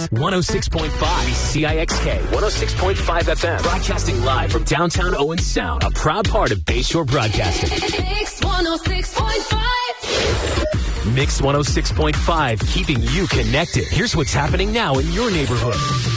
106.5 CIXK, 106.5 FM, broadcasting live from downtown Owen Sound, a proud part of Bayshore Broadcasting. Mix 106.5. Mix 106.5, keeping you connected. Here's what's happening now in your neighborhood.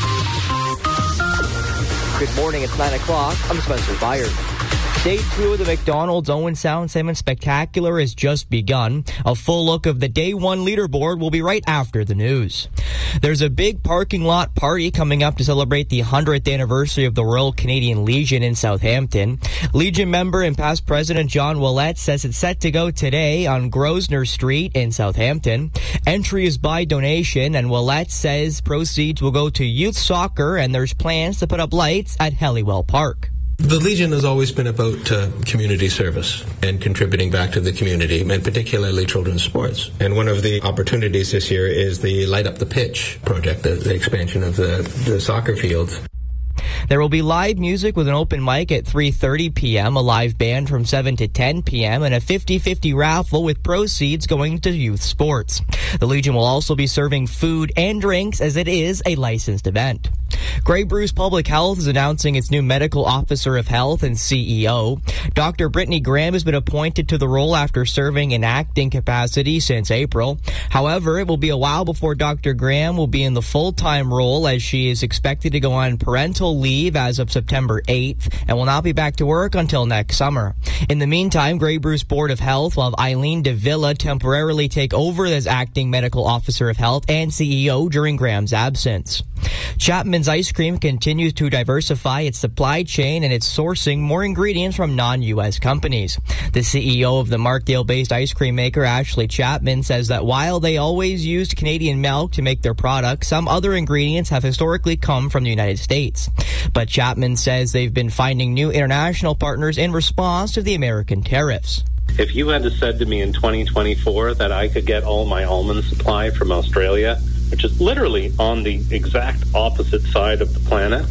Good morning, it's 9 o'clock. I'm Spencer Byers. Day 2 of the McDonald's Owen Sound Salmon Spectacular has just begun. A full look of the Day 1 leaderboard will be right after the news. There's a big parking lot party coming up to celebrate the 100th anniversary of the Royal Canadian Legion in Southampton. Legion member and past president John Willett says it's set to go today on Grosvenor Street in Southampton. Entry is by donation, and Willett says proceeds will go to youth soccer, and there's plans to put up lights at Helliwell Park. The Legion has always been about community service and contributing back to the community, and particularly children's sports. And one of the opportunities this year is the Light Up the Pitch project, the expansion of the soccer fields. There will be live music with an open mic at 3:30 p.m., a live band from 7 to 10 p.m., and a 50-50 raffle with proceeds going to youth sports. The Legion will also be serving food and drinks as it is a licensed event. Grey Bruce Public Health is announcing its new medical officer of health and CEO. Dr. Brittany Graham has been appointed to the role after serving in acting capacity since April. However, it will be a while before Dr. Graham will be in the full-time role, as she is expected to go on parental leave as of September 8th and will not be back to work until next summer. In the meantime, Grey Bruce Board of Health will have Eileen Davila temporarily take over as acting medical officer of health and CEO during Graham's absence. Chapman's Ice Cream continues to diversify its supply chain, and it's sourcing more ingredients from non-U.S. companies. The CEO of the Markdale-based ice cream maker, Ashley Chapman, says that while they always used Canadian milk to make their products, some other ingredients have historically come from the United States. But Chapman says they've been finding new international partners in response to the American tariffs. If you had said to me in 2024 that I could get all my almond supply from Australia, which is literally on the exact opposite side of the planet,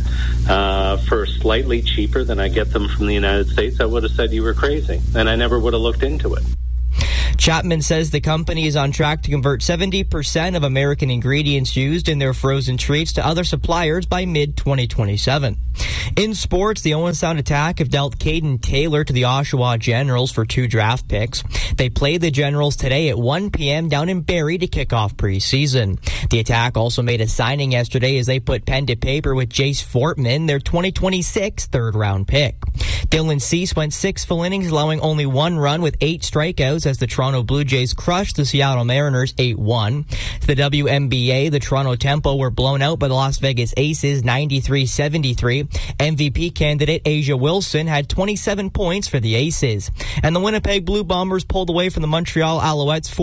for slightly cheaper than I get them from the United States, I would have said you were crazy, and I never would have looked into it. Chapman says the company is on track to convert 70% of American ingredients used in their frozen treats to other suppliers by mid-2027. In sports, the Owen Sound Attack have dealt Caden Taylor to the Oshawa Generals for 2 draft picks. They play the Generals today at 1 p.m. down in Barrie to kick off preseason. The Attack also made a signing yesterday as they put pen to paper with Jace Fortman, their 2026 third-round pick. Dylan Cease went 6 full innings, allowing only 1 run with 8 strikeouts as the Toronto Blue Jays crushed the Seattle Mariners 8-1. To the WNBA, the Toronto Tempo were blown out by the Las Vegas Aces 93-73. MVP candidate Asia Wilson had 27 points for the Aces. And the Winnipeg Blue Bombers pulled away from the Montreal Alouettes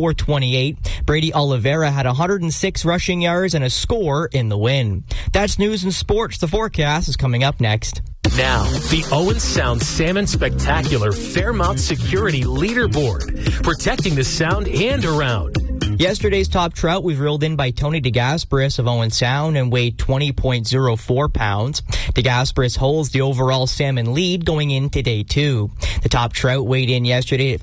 44-28. Brady Oliveira had 106 rushing yards and a score in the win. That's news and sports. The forecast is coming up next. Now, the Owen Sound Salmon Spectacular Fairmount Security Leaderboard, protecting the sound and around. Yesterday's top trout was reeled in by Tony DeGasperis of Owen Sound and weighed 20.04 pounds. DeGasperis holds the overall salmon lead going into day 2. The top trout weighed in yesterday at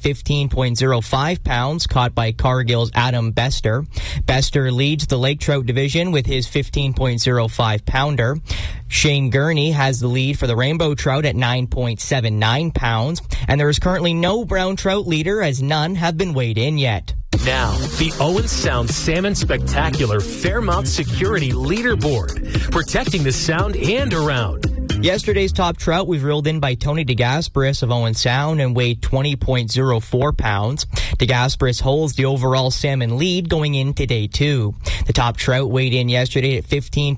15.05 pounds, caught by Cargill's Adam Bester. Bester leads the lake trout division with his 15.05 pounder. Shane Gurney has the lead for the rainbow trout at 9.79 pounds, and there is currently no brown trout leader as none have been weighed in yet. Now, the Owen Sound Salmon Spectacular Fairmount Security Leaderboard, protecting the sound and around. Yesterday's top trout was reeled in by Tony DeGasperis of Owen Sound and weighed 20.04 pounds. DeGasperis holds the overall salmon lead going into day 2. The top trout weighed in yesterday at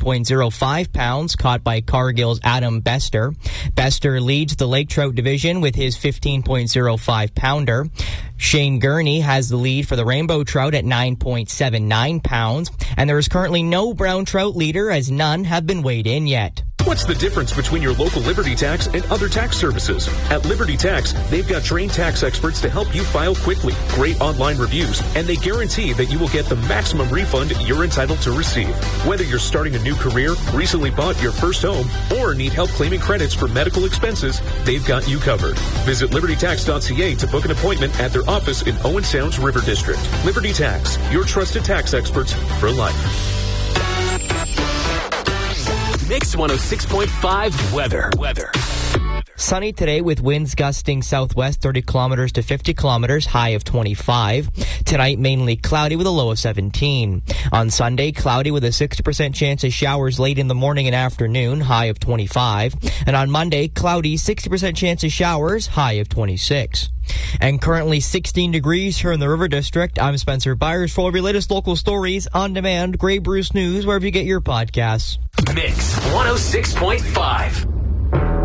15.05 pounds, caught by Cargill's Adam Bester. Bester leads the lake trout division with his 15.05 pounder. Shane Gurney has the lead for the rainbow trout at 9.79 pounds, and there is currently no brown trout leader as none have been weighed in yet. What's the difference between your local Liberty Tax and other tax services? At Liberty Tax, they've got trained tax experts to help you file quickly, great online reviews, and they guarantee that you will get the maximum refund you're entitled to receive. Whether you're starting a new career, recently bought your first home, or need help claiming credits for medical expenses, they've got you covered. Visit libertytax.ca to book an appointment at their office in Owen Sound's River District. Liberty Tax, your trusted tax experts for life. Mix 106.5 weather. Sunny today with winds gusting southwest 30 kilometers to 50 kilometers, high of 25. Tonight, mainly cloudy with a low of 17. On Sunday, cloudy with a 60% chance of showers late in the morning and afternoon, high of 25. And on Monday, cloudy, 60% chance of showers, high of 26. And currently 16 degrees here in the River District. I'm Spencer Byers for all your latest local stories on demand. Grey Bruce News, wherever you get your podcasts. Mix 106.5.